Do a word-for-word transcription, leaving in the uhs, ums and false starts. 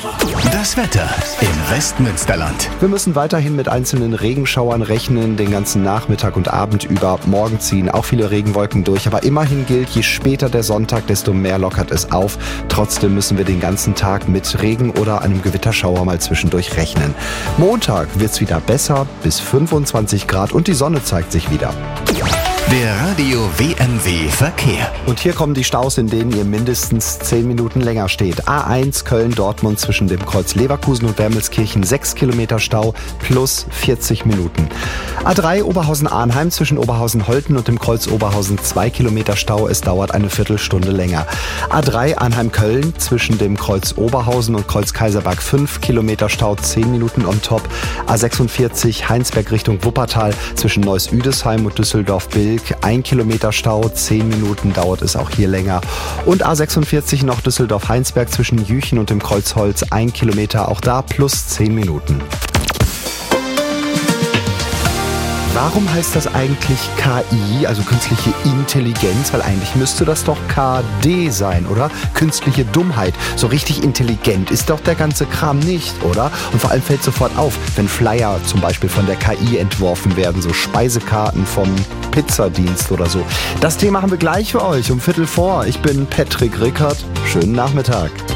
Das Wetter im Westmünsterland. Wir müssen weiterhin mit einzelnen Regenschauern rechnen, den ganzen Nachmittag und Abend über. Morgen ziehen auch viele Regenwolken durch, aber immerhin gilt, je später der Sonntag, desto mehr lockert es auf. Trotzdem müssen wir den ganzen Tag mit Regen oder einem Gewitterschauer mal zwischendurch rechnen. Montag wird's wieder besser, bis fünfundzwanzig Grad und die Sonne zeigt sich wieder. Der Radio W M W Verkehr. Und hier kommen die Staus, in denen ihr mindestens zehn Minuten länger steht. A eins Köln-Dortmund zwischen dem Kreuz Leverkusen und Wermelskirchen sechs Kilometer Stau plus vierzig Minuten. A drei Oberhausen-Arnheim zwischen Oberhausen-Holten und dem Kreuz Oberhausen zwei Kilometer Stau. Es dauert eine Viertelstunde länger. A drei Arnheim-Köln zwischen dem Kreuz Oberhausen und Kreuz Kaiserberg fünf Kilometer Stau, zehn Minuten on top. A sechsundvierzig Heinsberg Richtung Wuppertal zwischen Neuss-Üdesheim und Düsseldorf-Bilk ein Kilometer Stau, zehn Minuten dauert es auch hier länger. Und A sechsundvierzig noch Düsseldorf-Heinsberg zwischen Jüchen und dem Kreuzholz ein Kilometer, auch da plus zehn Minuten. Warum heißt das eigentlich K I, also künstliche Intelligenz? Weil eigentlich müsste das doch K D sein, oder? Künstliche Dummheit. So richtig intelligent ist doch der ganze Kram nicht, oder? Und vor allem fällt sofort auf, wenn Flyer zum Beispiel von der K I entworfen werden, so Speisekarten vom Pizzadienst oder so. Das Thema haben wir gleich für euch um Viertel vor. Ich bin Patrick Rickert. Schönen Nachmittag.